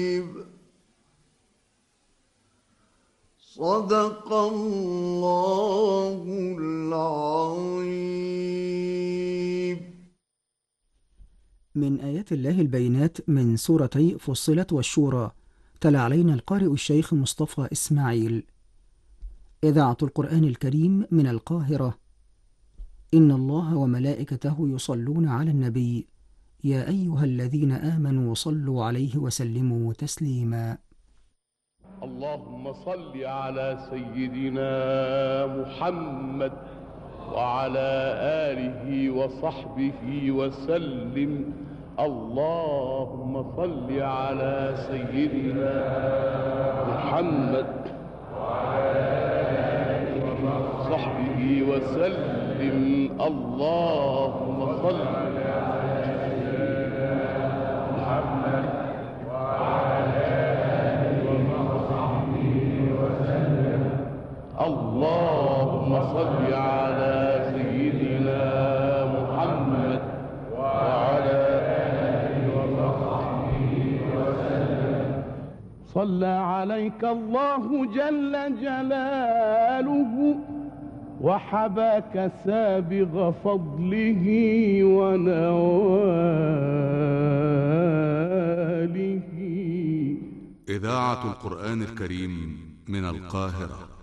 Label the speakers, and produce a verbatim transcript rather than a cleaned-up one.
Speaker 1: صدق الله العظيم.
Speaker 2: من آيات الله البينات من سورتي فصلت والشورى. تلا علينا القارئ الشيخ مصطفى إسماعيل. إذاعة القرآن الكريم من القاهرة. إن الله وملائكته يصلون على النبي يا أيها الذين آمنوا صلوا عليه وسلموا تسليما.
Speaker 3: اللهم صل على سيدنا محمد وعلى آله وصحبه وسلم. اللهم صل على سيدنا محمد وعلى آله وصحبه وسلم. اللهم صل على سيدنا محمد وعلى آله وصحبه وسلم. اللهم صل على سيدنا محمد وعلى آله وصحبه وسلم. صلى عليك الله جل جلاله وحباك سابغ فضله ونواله.
Speaker 4: إذاعة القرآن الكريم من القاهرة.